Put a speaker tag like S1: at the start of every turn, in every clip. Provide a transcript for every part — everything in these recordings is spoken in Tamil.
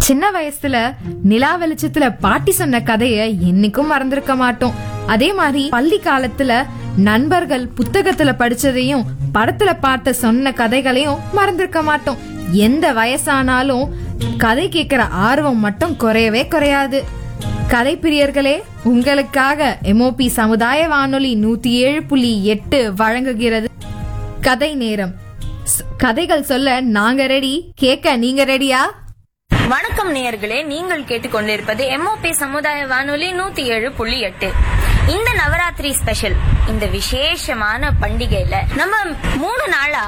S1: சின்ன வயசுல நிலா வெளிச்சத்துல பாட்டி சொன்ன கதைய என்னைக்கும் மறந்திருக்க மாட்டோம். அதே மாதிரி பள்ளி காலத்துல நண்பர்கள் புத்தகத்துல படிச்சதையும் படத்துல பார்த்த சொன்ன கதைகளையும் மறந்திருக்க மாட்டோம். எந்த வயசானாலும் கதை கேட்கிற ஆர்வம் மட்டும் குறையவே குறையாது. கதை பிரியர்களே, உங்களுக்காக MOP சமுதாய வானொலி 107.8 வழங்குகிறது கதை நேரம். கதைகள் சொல்ல நாங்க ரெடி, கேட்க நீங்க ரெடியா?
S2: வணக்கம் நேயர்களே, நீங்கள் கேட்டுக்கொண்டிருப்பது MOP சமுதாய வானொலி 107.8. இந்த நவராத்திரி ஸ்பெஷல், இந்த விசேஷமான பண்டிகையில நம்ம 3 நாளா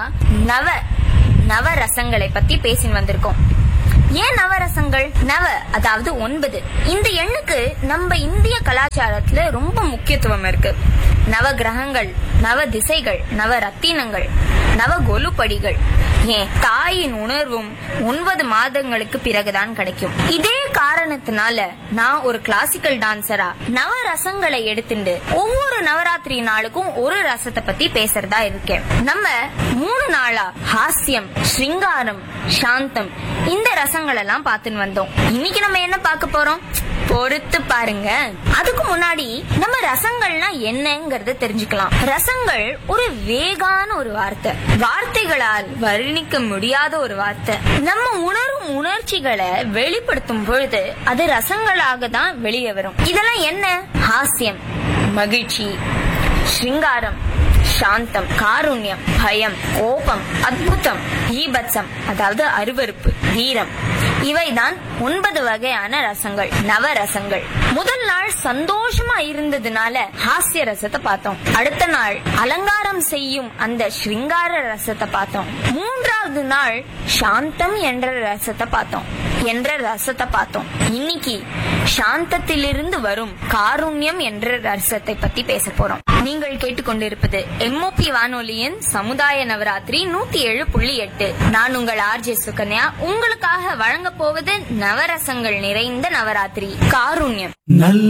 S2: நவரசங்களை பத்தி பேசி வந்திருக்கோம். ஏன் நவரசங்கள்? நவ அதாவது 9. இந்த எண்ணுக்கு நம்ம இந்திய கலாச்சாரத்துல ரொம்ப முக்கியத்துவம் இருக்கு. நவ கிரகங்கள், நவ திசைகள், நவ ரத்தினங்கள், நவ கொலுப்படிகள், ஏன் தாயின் உணர்வும் 9 மாதங்களுக்கு பிறகுதான் கிடைக்கும். இதே காரணத்தினால நான் ஒரு கிளாசிக்கல் டான்சரா நவரசங்களை எடுத்துட்டு ஒவ்வொரு நவராத்திரி நாளுக்கும் ஒரு ரசத்தை பத்தி பேசுறதா இருக்கேன். நம்ம 3 நாளா ஹாஸ்யம், ஸ்ருங்காரம், சாந்தம் இந்த ரசங்கள் எல்லாம் பார்த்துன்னு வந்தோம். இன்னைக்கு நம்ம என்ன பார்க்க போறோம்? பொறுத்து பாருங்க. அதுக்கு முன்னாடி நம்ம ரசங்கள்னா என்னங்கறத தெரிஞ்சுக்கலாம். ரசங்கள் ஒரு வேகான ஒரு வார்த்தை, வார்த்தைகளால் வர்ணிக்க முடியாத ஒரு வார்த்தை. நம்ம உணரும் உணர்ச்சிகளை வெளிப்படுத்தும் பொழுது அது ரசங்களாக தான் வெளியே வரும். இதெல்லாம் என்ன? ஹாஸ்யம், மகிழ்ச்சி, ஸ்ருங்காரம், சாந்தம், காருண்யம், பயம், கோபம், அத்புதம், பீபத்சம் அதாவது அருவருப்பு, வீரம். இவைதான் 9 வகையான ரசங்கள், நவரசங்கள். முதல் நாள் சந்தோஷமா இருந்ததுனால ஹாஸ்ய ரசத்தை பார்த்தோம். அடுத்த நாள் அலங்காரம் செய்யும் அந்த ஸ்ருங்கார ரசத்தை பார்த்தோம். 3வது நாள் சாந்தம் என்ற ரசத்தை பார்த்தோம். இன்னைக்கு சாந்தத்திலிருந்து வரும் காருண்யம் என்ற ரசத்தை பத்தி பேச போறோம். நீங்கள் கேட்டுக்கொண்டிருப்பது MOP வானொலியின் சமுதாய நவராத்திரி 107.8. நான் உங்கள் RJ சுகன்யா. உங்களுக்காக வழங்க போவது நவரசங்கள் நிறைந்த நவராத்திரி காருண்யம்.